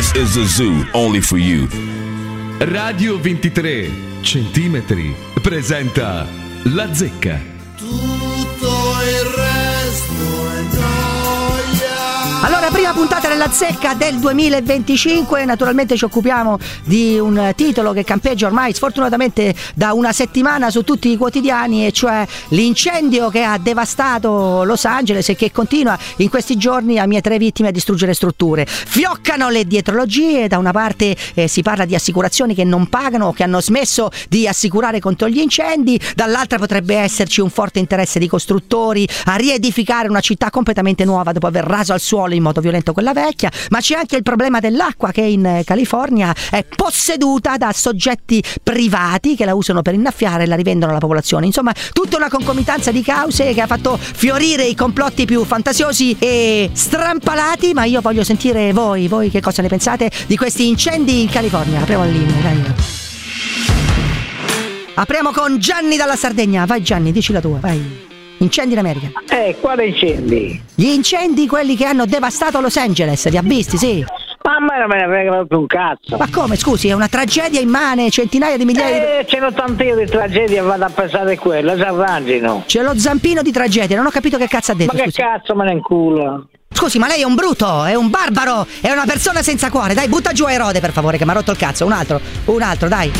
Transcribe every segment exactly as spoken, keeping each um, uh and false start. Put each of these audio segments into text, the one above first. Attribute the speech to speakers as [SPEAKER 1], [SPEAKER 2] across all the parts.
[SPEAKER 1] This is a zoo only for you.
[SPEAKER 2] Radio ventitré centimetri presenta La Zecca.
[SPEAKER 3] Tutto il resto è gioia.
[SPEAKER 4] Allora, prima puntata della Zecca del duemilaventicinque, naturalmente ci occupiamo di un titolo che campeggia ormai sfortunatamente da una settimana su tutti i quotidiani, e cioè l'incendio che ha devastato Los Angeles e che continua in questi giorni a mie tre vittime a distruggere strutture. Fioccano le dietrologie, da una parte eh, si parla di assicurazioni che non pagano o che hanno smesso di assicurare contro gli incendi, dall'altra potrebbe esserci un forte interesse di costruttori a riedificare una città completamente nuova dopo aver raso al suolo in modo violento quella vecchia, ma c'è anche il problema dell'acqua che in California è posseduta da soggetti privati che la usano per innaffiare e la rivendono alla popolazione. Insomma, tutta una concomitanza di cause che ha fatto fiorire i complotti più fantasiosi e strampalati, ma io voglio sentire voi, voi che cosa ne pensate di questi incendi in California. Apriamo le linee, dai. Apriamo con Gianni dalla Sardegna. Vai Gianni, dici la tua, vai. Incendi in America.
[SPEAKER 5] Eh, quali incendi?
[SPEAKER 4] Gli incendi, quelli che hanno devastato Los Angeles, li ha visti, sì?
[SPEAKER 5] Ma a me non me ne frega proprio un cazzo.
[SPEAKER 4] Ma come, scusi, è una tragedia immane, centinaia di migliaia di...
[SPEAKER 5] Eh, ce n'ho tante io di tragedie, vado a pensare a quello, si arrangino.
[SPEAKER 4] C'è lo zampino di tragedia, non ho capito che cazzo ha detto.
[SPEAKER 5] Ma che
[SPEAKER 4] scusi.
[SPEAKER 5] cazzo me ne inculo?
[SPEAKER 4] Scusi, ma lei è un bruto, è un barbaro, è una persona senza cuore. Dai, butta giù Erode, per favore, che mi ha rotto il cazzo. Un altro, un altro, dai.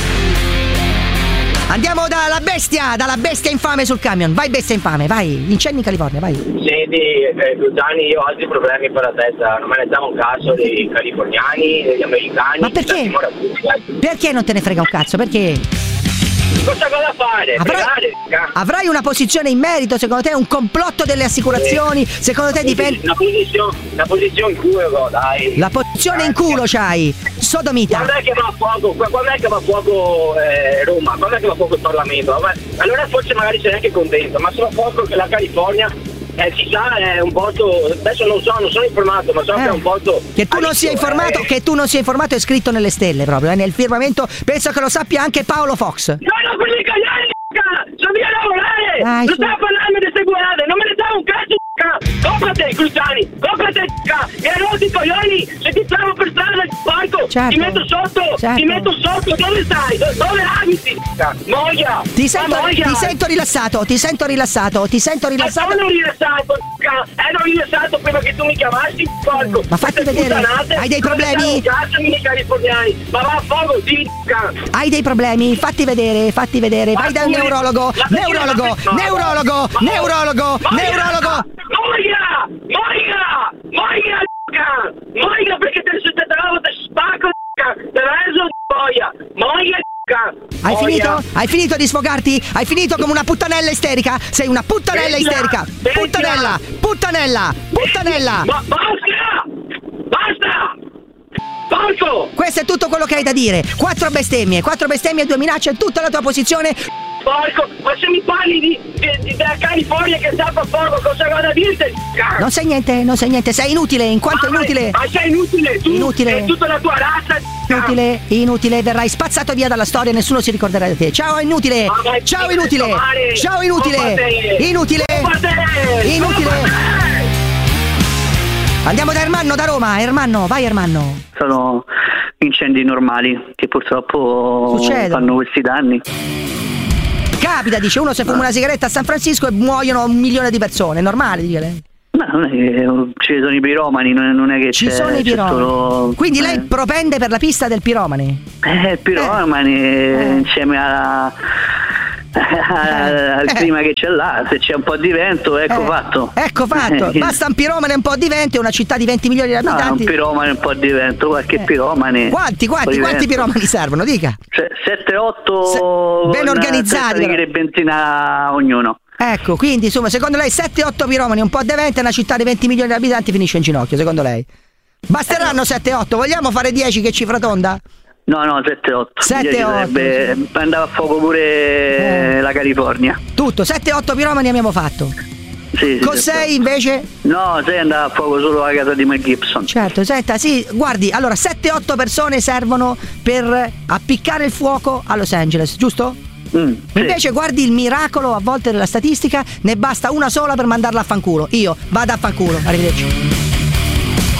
[SPEAKER 4] Andiamo dalla bestia, dalla bestia infame sul camion. Vai bestia infame, vai. Incendi in California, vai.
[SPEAKER 6] Senti, eh, Gianni, io ho altri problemi per la testa. Non me ne davo un cazzo dei californiani, degli americani.
[SPEAKER 4] Ma perché? Perché non te ne frega un cazzo? Perché?
[SPEAKER 6] Cosa vado a fare?
[SPEAKER 4] Avrai, avrai una posizione in merito? Secondo te è un complotto delle assicurazioni? Sì. Secondo te dipende...
[SPEAKER 6] La posizione, la posizione in culo, dai.
[SPEAKER 4] La posizione in culo c'hai, sodomita.
[SPEAKER 6] Quando è che va a fuoco, quando è che va a fuoco eh, Roma? Quando è che va a fuoco il Parlamento? Allora forse magari sei anche contento, ma se va a fuoco la California... Eh, si sa, è un voto, adesso non so, non sono informato, ma so eh, che è un voto.
[SPEAKER 4] Che tu non sia informato, eh. che tu non sia informato è scritto nelle stelle proprio, eh, nel firmamento, penso che lo sappia anche Paolo Fox.
[SPEAKER 6] No, no, quelli italiani, c***a! Sono via a lavorare!
[SPEAKER 4] Dai,
[SPEAKER 6] non
[SPEAKER 4] su...
[SPEAKER 6] stavo parlando di queste guardate, non me ne dà un cazzo, c***a! Comprate, Cruciani, comprate, c***a! E allora ti coglioni, se ti trovo per strada il banco,
[SPEAKER 4] certo.
[SPEAKER 6] ti metto sotto,
[SPEAKER 4] certo.
[SPEAKER 6] ti metto sotto, dove stai? Dove abiti, c***a? Moia!
[SPEAKER 4] Ti sento,
[SPEAKER 6] moia.
[SPEAKER 4] ti sento rilassato, ti sento rilassato, ti sento rilassato.
[SPEAKER 6] Ma sono rilassato, c***a! Ero rilassato prima che tu mi chiamassi, porco!
[SPEAKER 4] Ma fatti vedere, hai dei problemi?
[SPEAKER 6] Cazzo, miei californiani! Ma va a fuoco, sì, c***a!
[SPEAKER 4] Hai dei problemi? Fatti vedere, fatti vedere, vai dal neurologo, neurologo, neurologo, neurologo, neurologo!
[SPEAKER 6] Moia! Moia! Moia, c***a! Moia, perché te ne trovo, te spacco, c***a! Te reso, moia! Moia, c***a!
[SPEAKER 4] Hai finito? Hai finito di sfogarti? Hai finito come una puttanella isterica? Sei una puttanella isterica! Puttanella! Puttanella! Puttanella!
[SPEAKER 6] Ma basta! Basta! Porco!
[SPEAKER 4] Questo è tutto quello che hai da dire. Quattro bestemmie, quattro bestemmie e due minacce, tutta la tua posizione.
[SPEAKER 6] Porco, ma se mi parli di, di, di della California che sta a fuoco, cosa vado a dirti?
[SPEAKER 4] Non sai niente, non sai niente, sei inutile, in quanto
[SPEAKER 6] ma,
[SPEAKER 4] inutile.
[SPEAKER 6] Ma sei inutile, tu
[SPEAKER 4] inutile.
[SPEAKER 6] E tutta la tua razza.
[SPEAKER 4] Inutile, inutile, verrai spazzato via dalla storia e nessuno si ricorderà di te. Ciao inutile! Ciao inutile! Ciao inutile! Inutile! Inutile! Andiamo da Ermanno, da Roma. Ermanno, vai Ermanno.
[SPEAKER 7] Sono incendi normali che purtroppo
[SPEAKER 4] Succedono.
[SPEAKER 7] fanno questi danni.
[SPEAKER 4] Capita, dice uno, se fuma una sigaretta a San Francisco e muoiono un milione di persone, è normale, dice lei.
[SPEAKER 7] Ma non è che ci sono i piromani, non è che
[SPEAKER 4] ci
[SPEAKER 7] c'è,
[SPEAKER 4] sono i piromani.
[SPEAKER 7] Solo...
[SPEAKER 4] Quindi
[SPEAKER 7] eh.
[SPEAKER 4] lei propende per la pista del piromani?
[SPEAKER 7] Eh, piromani eh. insieme alla... al clima eh. che c'è là, se c'è un po' di vento, ecco
[SPEAKER 4] eh.
[SPEAKER 7] fatto.
[SPEAKER 4] Ecco fatto, basta un piromane e un po' di vento e una città di venti milioni di abitanti.
[SPEAKER 7] No, un piromane e un po' di vento, qualche eh. piromane.
[SPEAKER 4] Quanti, quanti, quanti piromani servono, dica?
[SPEAKER 7] Cioè, sette otto
[SPEAKER 4] Se... ben organizzati.
[SPEAKER 7] Una bentina ognuno.
[SPEAKER 4] Ecco, quindi insomma, secondo lei sette otto piromani, un po' di vento e una città di venti milioni di abitanti finisce in ginocchio, secondo lei? Basteranno sette otto, vogliamo fare dieci che cifra tonda?
[SPEAKER 7] No, no, sette otto.
[SPEAKER 4] sette otto.
[SPEAKER 7] Andava a fuoco pure eh. la California.
[SPEAKER 4] Tutto, sette otto piromani abbiamo fatto.
[SPEAKER 7] Sì,
[SPEAKER 4] con
[SPEAKER 7] sì,
[SPEAKER 4] sei invece?
[SPEAKER 7] No, sei andava a fuoco solo la casa di Mel Gibson.
[SPEAKER 4] Certo, senta, sì, guardi, allora sette otto persone servono per appiccare il fuoco a Los Angeles, giusto?
[SPEAKER 7] Mm,
[SPEAKER 4] invece
[SPEAKER 7] sì.
[SPEAKER 4] guardi il miracolo a volte della statistica, ne basta una sola per mandarla a fanculo. Io vado a fanculo, arrivederci.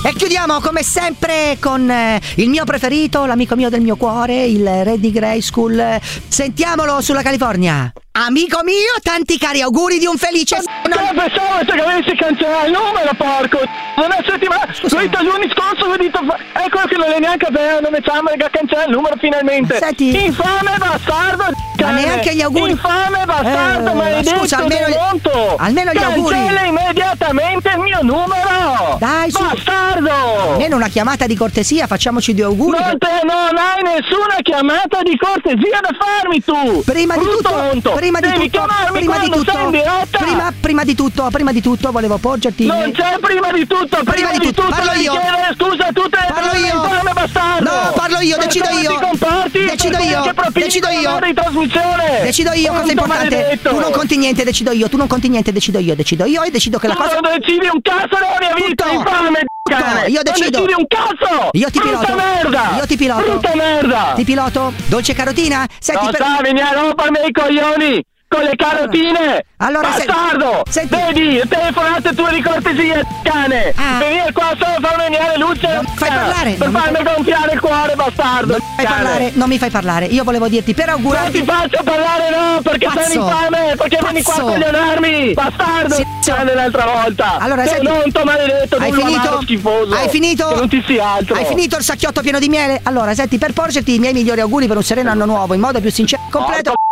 [SPEAKER 4] E chiudiamo come sempre con eh, il mio preferito, l'amico mio del mio cuore, il re di Grayskull. Sentiamolo sulla California. Amico mio, tanti cari auguri di un felice...
[SPEAKER 8] No, pensavo che avessi cancellato il numero, porco! Una settimana, i giorni scorso ho detto, eccolo che non è neanche vero, non facciamo che cancella il numero finalmente.
[SPEAKER 4] Senti,
[SPEAKER 8] infame bastardo,
[SPEAKER 4] ma neanche gli auguri.
[SPEAKER 8] Infame bastardo,
[SPEAKER 4] eh,
[SPEAKER 8] maledetto,
[SPEAKER 4] scusa, almeno,
[SPEAKER 8] demonto.
[SPEAKER 4] almeno gli auguri.
[SPEAKER 8] Cancella immediatamente il mio numero.
[SPEAKER 4] Dai, su.
[SPEAKER 8] Bastardo.
[SPEAKER 4] Almeno una chiamata di cortesia, facciamoci due auguri.
[SPEAKER 8] Non, te, non hai nessuna chiamata di cortesia da farmi tu.
[SPEAKER 4] Prima di tutto,
[SPEAKER 8] tonto.
[SPEAKER 4] prima di
[SPEAKER 8] Devi
[SPEAKER 4] tutto, prima di tutto, prima, prima di tutto, prima di tutto volevo porgerti.
[SPEAKER 8] Non c'è prima di tutto, prima, prima di tutto, tutto
[SPEAKER 4] parlo io.
[SPEAKER 8] Scusa, tutte le
[SPEAKER 4] parlo io.
[SPEAKER 8] Infame, bastardo.
[SPEAKER 4] No, parlo io,
[SPEAKER 8] per
[SPEAKER 4] decido io.
[SPEAKER 8] Comporti,
[SPEAKER 4] decido io. Decido io.
[SPEAKER 8] Di trasmissione.
[SPEAKER 4] Decido io, cosa importante.
[SPEAKER 8] Maledetto.
[SPEAKER 4] Tu non conti niente, decido io. Tu non conti niente, decido io. Decido io e decido che la
[SPEAKER 8] tu
[SPEAKER 4] cosa.
[SPEAKER 8] Non decidi un cazzo della mia vita,
[SPEAKER 4] tutto.
[SPEAKER 8] infame.
[SPEAKER 4] Tutto. Io decido.
[SPEAKER 8] Non decidi un cazzo.
[SPEAKER 4] Io ti
[SPEAKER 8] Brutta
[SPEAKER 4] piloto.
[SPEAKER 8] merda.
[SPEAKER 4] Io ti piloto.
[SPEAKER 8] Brutta merda.
[SPEAKER 4] Ti piloto. Dolce carotina. Senti,
[SPEAKER 8] non
[SPEAKER 4] per...
[SPEAKER 8] sa, vieni a rompermi i coglioni. Con le carotine!
[SPEAKER 4] Allora,
[SPEAKER 8] bastardo!
[SPEAKER 4] Senti.
[SPEAKER 8] Vedi, telefonate tue di cortesia, cane!
[SPEAKER 4] Ah.
[SPEAKER 8] Venire qua solo per venire luce!
[SPEAKER 4] Non fai parlare!
[SPEAKER 8] Per farmi fai... gonfiare il cuore, bastardo!
[SPEAKER 4] Non mi fai parlare, non mi fai parlare. Io volevo dirti per augurarti.
[SPEAKER 8] Non ti faccio parlare, no! Perché
[SPEAKER 4] Pazzo.
[SPEAKER 8] sei infame! Perché
[SPEAKER 4] Pazzo.
[SPEAKER 8] vieni qua a coglionarmi! Bastardo! Cane l'altra volta!
[SPEAKER 4] Allora,
[SPEAKER 8] sei
[SPEAKER 4] senti.
[SPEAKER 8] un maledetto,
[SPEAKER 4] hai finito?
[SPEAKER 8] Schifoso!
[SPEAKER 4] Hai finito?
[SPEAKER 8] Che non ti sia altro!
[SPEAKER 4] Hai finito il sacchiotto pieno di miele? Allora, senti, per porgerti i miei migliori auguri per un sereno anno nuovo in modo più sincero e completo.
[SPEAKER 8] Oh,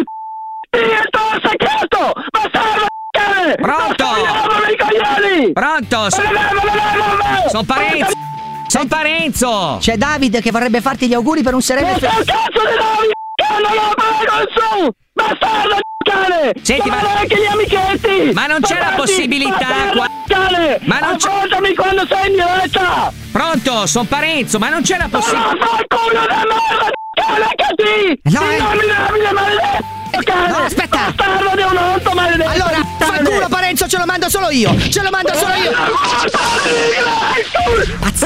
[SPEAKER 8] il segreto! Bastardo, cane!
[SPEAKER 9] Pronto? Pronto? Sono Parenzo! Sono Parenzo!
[SPEAKER 4] C'è David che vorrebbe farti gli auguri per un sereno.
[SPEAKER 8] Ma che cazzo di David? Non lo prego su! Bastardo, cane!
[SPEAKER 9] Senti, ma
[SPEAKER 8] anche gli amichetti!
[SPEAKER 9] Ma non c'è la possibilità qua...
[SPEAKER 8] cane!
[SPEAKER 9] Ma non c'è...
[SPEAKER 8] Ascoltami quando sei in diretta!
[SPEAKER 9] Pronto? Sono Parenzo, ma non c'è la possibilità...
[SPEAKER 8] Ma fai culo da merda, cane, che ti!
[SPEAKER 4] No, eh...
[SPEAKER 8] Nomina, maledetto! Cane.
[SPEAKER 4] No, aspetta!
[SPEAKER 8] Bastardo di un orto, maledetto!
[SPEAKER 4] Allora, fai culo Parenzo, ce lo mando solo io! Ce lo mando solo io!
[SPEAKER 8] Pazzo!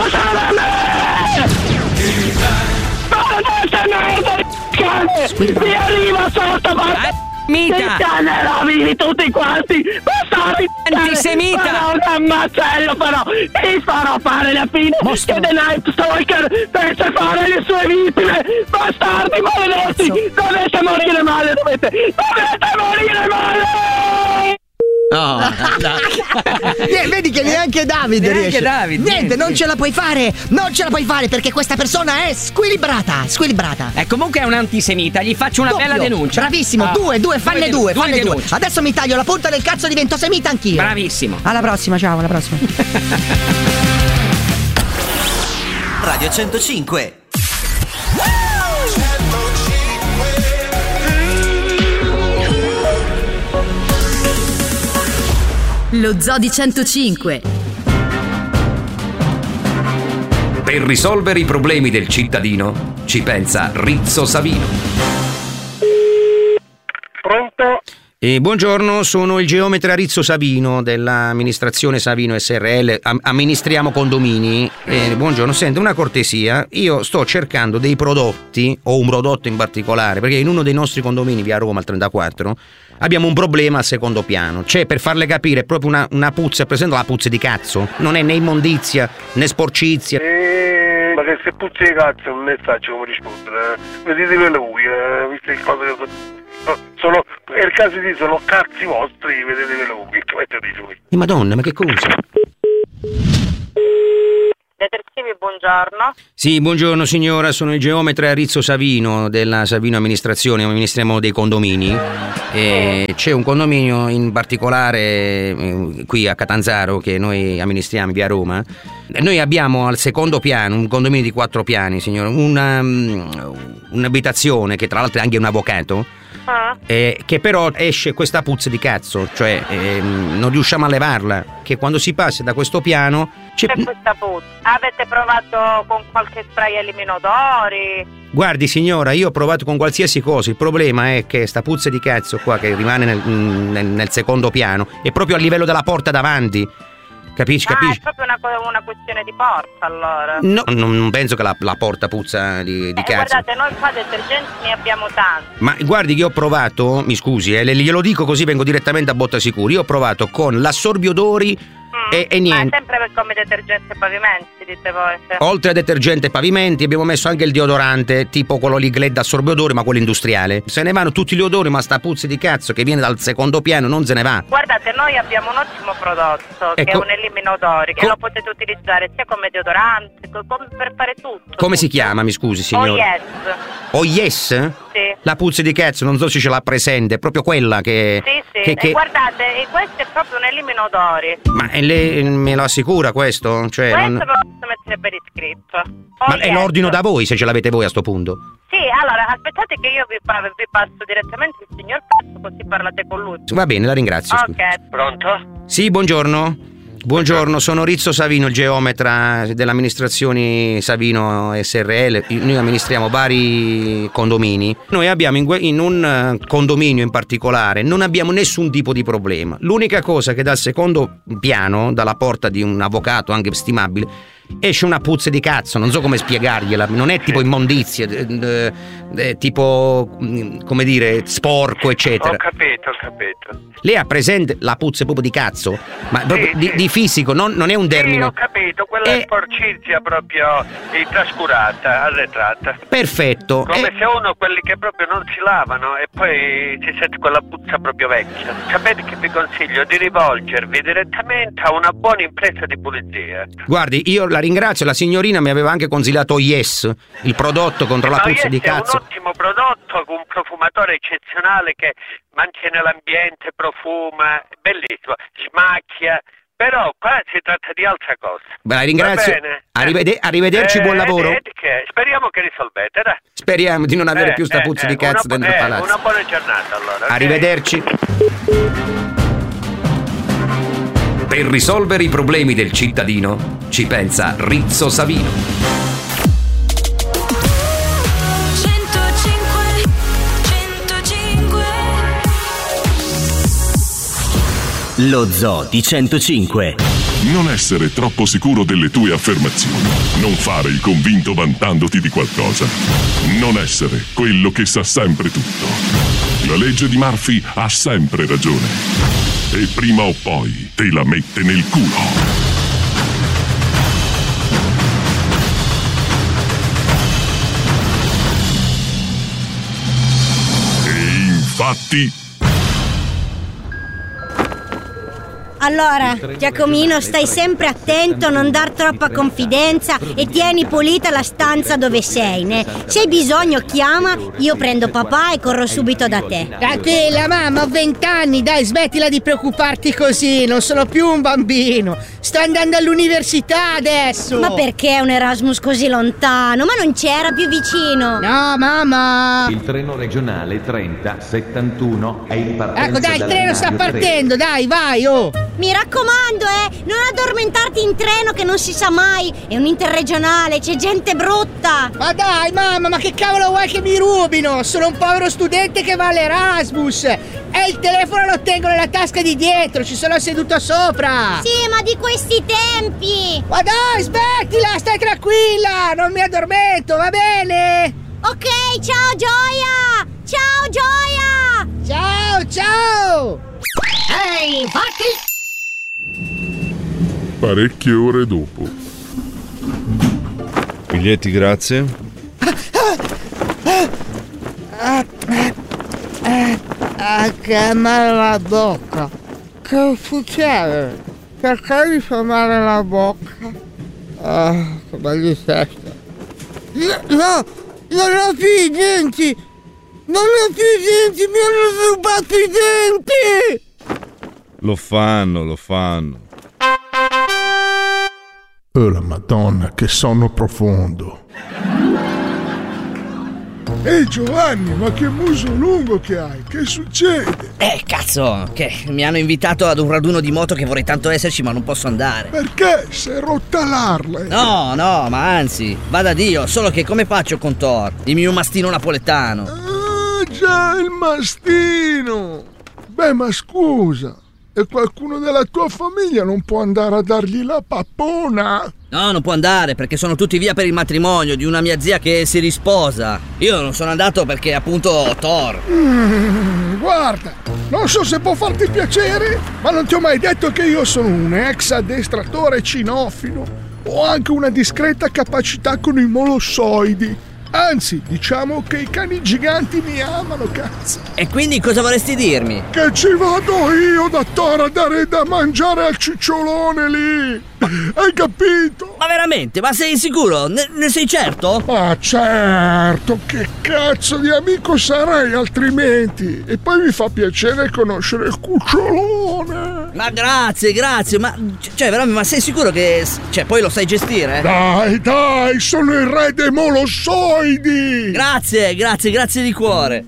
[SPEAKER 8] Mi arriva sotto, bastardo!
[SPEAKER 9] Mita!
[SPEAKER 8] Ti canerovi tutti quanti! Bastardi!
[SPEAKER 9] Antisemita!
[SPEAKER 8] Farò un ammacello però! Ti farò fare la fine
[SPEAKER 4] Mostro.
[SPEAKER 8] che The Night Stalker fece fare le sue vittime! Bastardi maledetti! Dovete morire male, dovete! Dovete morire male!
[SPEAKER 9] No,
[SPEAKER 4] Eh, vedi che neanche David
[SPEAKER 9] Neanche
[SPEAKER 4] riesce.
[SPEAKER 9] David,
[SPEAKER 4] niente,
[SPEAKER 9] niente.
[SPEAKER 4] non ce la puoi fare. Non ce la puoi fare perché questa persona è squilibrata. Squilibrata.
[SPEAKER 9] E comunque è un antisemita, gli faccio una
[SPEAKER 4] Doppio.
[SPEAKER 9] bella denuncia.
[SPEAKER 4] Bravissimo,
[SPEAKER 9] Ah.
[SPEAKER 4] due, due, fanne due,
[SPEAKER 9] due
[SPEAKER 4] fanne due.
[SPEAKER 9] denunce.
[SPEAKER 4] Adesso mi taglio la punta del cazzo, divento semita anch'io.
[SPEAKER 9] Bravissimo.
[SPEAKER 4] Alla prossima, ciao, alla prossima.
[SPEAKER 10] Radio centocinque.
[SPEAKER 11] Lo Zoo di centocinque.
[SPEAKER 12] Per risolvere i problemi del cittadino ci pensa Rizzo Savino.
[SPEAKER 8] Pronto?
[SPEAKER 13] Eh, buongiorno, sono il geometra Rizzo Savino dell'amministrazione Savino S R L. Am- amministriamo condomini. Eh, buongiorno, senta, una cortesia. Io sto cercando dei prodotti, o un prodotto in particolare, perché in uno dei nostri condomini via Roma al trentaquattro abbiamo un problema al secondo piano. C'è, per farle capire, è proprio una, una puzza, presente la puzza di cazzo. Non è né immondizia né sporcizia.
[SPEAKER 8] Eh, ma che se puzza di cazzo è un messaggio come rispondere? Vedete per lui, eh, visto il caso che... Sono, è il caso di sono cazzi vostri, vedete ve lo che mettete di voi.
[SPEAKER 13] Eh, Madonna, ma che cosa?
[SPEAKER 14] Detersivi, buongiorno.
[SPEAKER 13] Sì, buongiorno signora, sono il geometra Rizzo Savino della Savino Amministrazione, amministriamo dei condomini. E c'è un condominio in particolare eh, qui a Catanzaro che noi amministriamo via Roma. Noi abbiamo al secondo piano un condominio di quattro piani, signora, una, um, un'abitazione che tra l'altro è anche un avvocato.
[SPEAKER 14] Ah.
[SPEAKER 13] Eh, che però esce questa puzza di cazzo, cioè ehm, non riusciamo a levarla, che quando si passa da questo piano c'è...
[SPEAKER 14] C'è questa puzza. Avete provato con qualche spray eliminodori?
[SPEAKER 13] Guardi signora, io ho provato con qualsiasi cosa, il problema è che sta puzza di cazzo qua che rimane nel, nel, nel secondo piano è proprio a livello della porta davanti. Capisci,
[SPEAKER 14] Ah,
[SPEAKER 13] capisci?
[SPEAKER 14] è proprio una, una questione di porta, allora.
[SPEAKER 13] No, non, non penso che la, la porta puzza di, di
[SPEAKER 14] Eh,
[SPEAKER 13] cazzo.
[SPEAKER 14] guardate, noi qua detergenti ne abbiamo tanti.
[SPEAKER 13] Ma guardi che io ho provato, mi scusi, eh, le- glielo dico così vengo direttamente a botta sicura. Io ho provato con l'assorbiodori e, e
[SPEAKER 14] Ma
[SPEAKER 13] niente.
[SPEAKER 14] sempre per come detergente e pavimenti, dite voi. Sì.
[SPEAKER 13] Oltre a detergente e pavimenti abbiamo messo anche il deodorante, tipo quello lì Glad assorbe odori, ma quello industriale. Se ne vanno tutti gli odori, ma sta puzza di cazzo che viene dal secondo piano non se ne va.
[SPEAKER 14] Guardate, noi abbiamo un ottimo prodotto,
[SPEAKER 13] Ecco.
[SPEAKER 14] che è un eliminodori, che
[SPEAKER 13] Co-
[SPEAKER 14] lo potete utilizzare sia come deodorante, co- come per fare tutto.
[SPEAKER 13] Come si chiama, mi scusi, signor?
[SPEAKER 14] Oh yes.
[SPEAKER 13] Oh yes?
[SPEAKER 14] Sì.
[SPEAKER 13] La puzza di cazzo, non so se ce l'ha presente, è proprio quella che...
[SPEAKER 14] Sì, sì.
[SPEAKER 13] che, che...
[SPEAKER 14] E guardate, e questo è proprio un eliminodori.
[SPEAKER 13] Ma e lei me lo assicura questo? Cioè,
[SPEAKER 14] Questo
[SPEAKER 13] non...
[SPEAKER 14] ve lo posso mettere per iscritto. Oh
[SPEAKER 13] Ma
[SPEAKER 14] yes.
[SPEAKER 13] è l'ordino da voi se ce l'avete voi a sto punto.
[SPEAKER 14] Sì, allora aspettate che io vi, pa- vi passo direttamente il signor Pezzo, così parlate con lui.
[SPEAKER 13] Va bene, la ringrazio. scusi.
[SPEAKER 14] Ok.
[SPEAKER 6] Pronto?
[SPEAKER 13] Sì, buongiorno. Buongiorno, sono Rizzo Savino, il geometra dell'amministrazione Savino S R L. Noi amministriamo vari condomini. Noi abbiamo in, que- in un eh, condominio in particolare non abbiamo nessun tipo di problema. L'unica cosa che dal secondo piano, dalla porta di un avvocato anche stimabile, esce una puzza di cazzo, non so come spiegargliela, non è tipo immondizie, eh, eh, eh, tipo mm, come dire sporco eccetera.
[SPEAKER 8] Ho capito, ho capito.
[SPEAKER 13] Lei ha presente la puzza proprio di cazzo? Ma proprio
[SPEAKER 8] Sì,
[SPEAKER 13] di,
[SPEAKER 8] sì.
[SPEAKER 13] di fisico, non, non è un
[SPEAKER 8] Sì,
[SPEAKER 13] termine.
[SPEAKER 8] ho capito, quella
[SPEAKER 13] Eh.
[SPEAKER 8] è sporcizia proprio eh, trascurata, arretrata.
[SPEAKER 13] Perfetto.
[SPEAKER 8] Come
[SPEAKER 13] Eh,
[SPEAKER 8] se uno quelli che proprio non si lavano e poi si sente quella puzza proprio vecchia. Sapete che vi consiglio di rivolgervi direttamente a una buona impresa di pulizia.
[SPEAKER 13] guardi, io la ringrazio, la signorina mi aveva anche consigliato Yes, il prodotto contro la
[SPEAKER 8] Ma
[SPEAKER 13] puzza
[SPEAKER 8] Yes
[SPEAKER 13] di
[SPEAKER 8] è un
[SPEAKER 13] cazzo.
[SPEAKER 8] ottimo prodotto con un profumatore eccezionale che mantiene l'ambiente, profuma, bellissimo, smacchia. Però qua si tratta di altra cosa.
[SPEAKER 13] La ringrazio.
[SPEAKER 8] Va bene?
[SPEAKER 13] Arrivede- arrivederci,
[SPEAKER 8] Eh,
[SPEAKER 13] buon lavoro.
[SPEAKER 8] eh, che- speriamo che risolvete, dai.
[SPEAKER 13] Speriamo di non avere
[SPEAKER 8] Eh,
[SPEAKER 13] più sta
[SPEAKER 8] eh,
[SPEAKER 13] puzza
[SPEAKER 8] eh,
[SPEAKER 13] di cazzo
[SPEAKER 8] una,
[SPEAKER 13] dentro il
[SPEAKER 8] eh,
[SPEAKER 13] palazzo.
[SPEAKER 8] Una buona giornata allora. ok?
[SPEAKER 13] Arrivederci.
[SPEAKER 12] Per risolvere i problemi del cittadino ci pensa Rizzo Savino.
[SPEAKER 10] Lo Zoo di centocinque.
[SPEAKER 1] Non essere troppo sicuro delle tue affermazioni. Non fare il convinto vantandoti di qualcosa. Non essere quello che sa sempre tutto. La legge di Murphy ha sempre ragione. E prima o poi te la mette nel culo. E infatti...
[SPEAKER 15] Allora, Giacomino, stai sempre attento, non dar troppa confidenza e tieni pulita la stanza dove sei, né? Se hai bisogno chiama, io prendo papà e corro subito da te.
[SPEAKER 4] Tranquilla mamma, ho vent'anni, dai, smettila di preoccuparti così, non sono più un bambino. Sto andando all'università adesso.
[SPEAKER 15] Ma perché un Erasmus così lontano? Ma non c'era più vicino.
[SPEAKER 4] No, mamma.
[SPEAKER 16] Il treno regionale trenta settantuno è in partenza.
[SPEAKER 4] Ecco, dai, il
[SPEAKER 16] dal
[SPEAKER 4] treno sta
[SPEAKER 16] binario
[SPEAKER 4] partendo, dai, vai, oh.
[SPEAKER 15] Mi raccomando, eh, non addormentarti in treno che non si sa mai. È un interregionale, c'è gente brutta.
[SPEAKER 4] Ma dai, mamma, ma che cavolo vuoi che mi rubino? Sono un povero studente che va all'Erasmus. E il telefono lo tengo nella tasca di dietro, ci sono seduto sopra.
[SPEAKER 15] Sì, ma di questi tempi.
[SPEAKER 4] Ma dai, smettila, stai tranquilla, non mi addormento, va bene?
[SPEAKER 15] Ok, ciao Gioia! Ciao Gioia!
[SPEAKER 4] Ciao, ciao!
[SPEAKER 15] Ehi, infatti!
[SPEAKER 1] Parecchie ore dopo.
[SPEAKER 17] Biglietti, grazie.
[SPEAKER 4] Ah, ah, ah, che male la bocca. Che succede? Perché mi fa male la bocca? Ah, che mal di testa. No, no, non ho più i denti! Non ho più i denti, mi hanno rubato i denti!
[SPEAKER 17] Lo fanno, lo fanno.
[SPEAKER 3] Oh la madonna, che sonno profondo. Ehi Giovanni, ma che muso lungo che hai, che succede?
[SPEAKER 18] Eh, cazzo, che mi hanno invitato ad un raduno di moto che vorrei tanto esserci ma non posso andare.
[SPEAKER 3] Perché? Si è rotta l'Harley.
[SPEAKER 18] No, no, ma anzi, vada Dio, solo che come faccio con Thor? Dimmi un mastino napoletano.
[SPEAKER 3] Ah, già il mastino. Beh, ma scusa, E qualcuno della tua famiglia non può andare a dargli la pappona?
[SPEAKER 18] No, non può andare perché sono tutti via per il matrimonio di una mia zia che si risposa. Io non sono andato perché appunto Thor.
[SPEAKER 3] Mm, guarda, non so se può farti piacere, ma non ti ho mai detto che io sono un ex addestratore cinofilo. Ho anche una discreta capacità con i molossoidi. Anzi, diciamo che i cani giganti mi amano, cazzo.
[SPEAKER 18] E quindi cosa vorresti dirmi?
[SPEAKER 3] Che ci vado io da Thor a dare da mangiare al cicciolone lì. Hai capito?
[SPEAKER 18] Ma veramente? Ma sei sicuro? Ne, ne sei certo?
[SPEAKER 3] Ma certo, che cazzo di amico sarei altrimenti? E poi mi fa piacere conoscere il cucciolone.
[SPEAKER 18] Ma grazie, grazie, ma cioè veramente, ma sei sicuro che cioè poi lo sai gestire?
[SPEAKER 3] Dai, dai, sono il re dei molossoidi.
[SPEAKER 18] Grazie, grazie, grazie di cuore.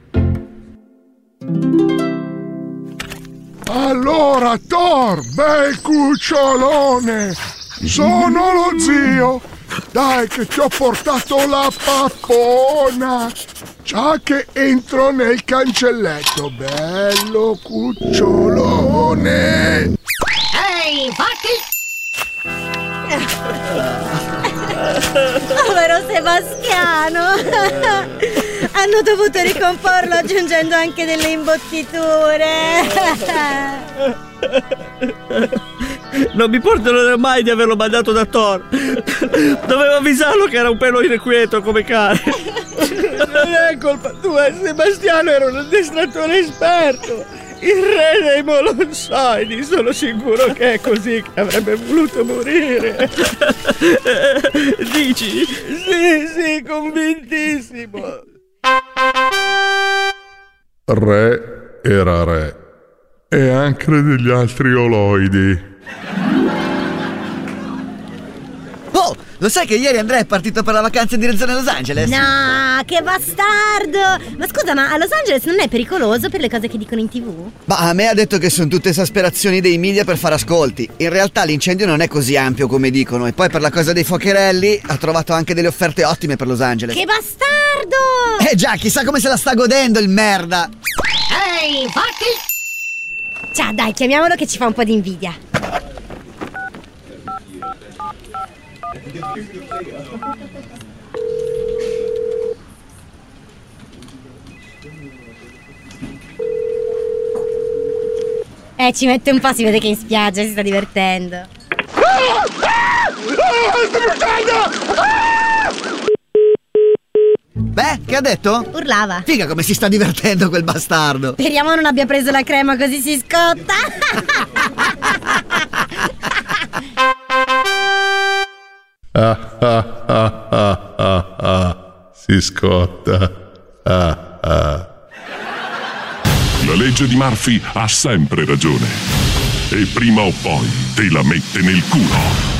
[SPEAKER 3] Allora, Thor, bel cucciolone, sono lo zio. Dai che ti ho portato la pappona. Già che entro nel cancelletto, bello cucciolone.
[SPEAKER 15] Ehi, fatti! Povero Sebastiano. Hanno dovuto ricomporlo aggiungendo anche delle imbottiture.
[SPEAKER 18] Non mi perdonerò mai di averlo mandato da Thor. Dovevo avvisarlo che era un pelo irrequieto come cane. Non è colpa tua, Sebastiano era un addestratore esperto, il re dei molossoidi. Sono sicuro che è così che avrebbe voluto morire. Dici? Sì, sì, convintissimo.
[SPEAKER 3] Re era re e anche degli altri oloidi.
[SPEAKER 19] Oh, lo sai che ieri Andrea è partito per la vacanza in direzione Los Angeles?
[SPEAKER 15] No, che bastardo! Ma scusa, ma a Los Angeles non è pericoloso per le cose che dicono in tv?
[SPEAKER 19] Ma a me ha detto che sono tutte esasperazioni dei media per fare ascolti. In realtà l'incendio non è così ampio come dicono. E poi per la cosa dei fuocherelli ha trovato anche delle offerte ottime per Los Angeles.
[SPEAKER 15] Che bastardo!
[SPEAKER 19] Eh già, chissà come se la sta godendo il merda.
[SPEAKER 15] Ehi, fatti! Ciao, dai, chiamiamolo che ci fa un po' di invidia. Eh, ci mette un po', si vede che in spiaggia si sta divertendo.
[SPEAKER 19] Beh, che ha detto?
[SPEAKER 15] Urlava.
[SPEAKER 19] Figa come si sta divertendo quel bastardo.
[SPEAKER 15] Speriamo non abbia preso la crema così si scotta.
[SPEAKER 3] Ah, ah, ah, ah, ah, ah. Si scotta. Ah, ah.
[SPEAKER 1] La legge di Murphy ha sempre ragione. E prima o poi te la mette nel culo.